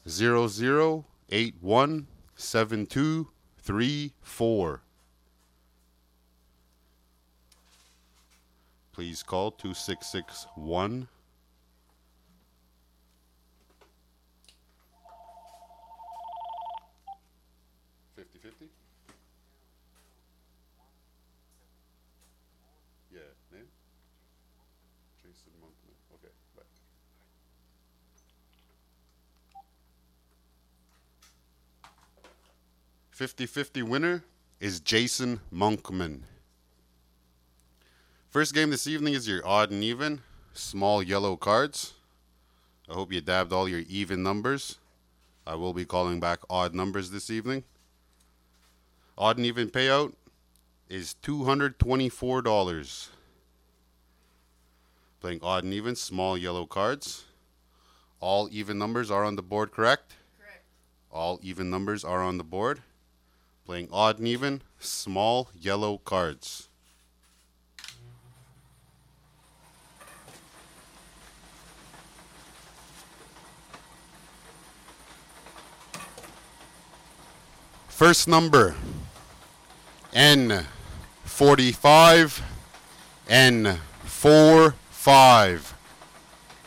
00817234. Please call 2661. Yeah, name? Jason Monkman. Okay, bye. 50-50 winner is Jason Monkman. First game this evening is your odd and even. Small yellow cards. I hope you dabbed all your even numbers. I will be calling back odd numbers this evening. Odd and even payout is $224. Playing odd and even, small yellow cards. All even numbers are on the board, correct? Correct. All even numbers are on the board. Playing odd and even, small yellow cards. First number, N45, N45.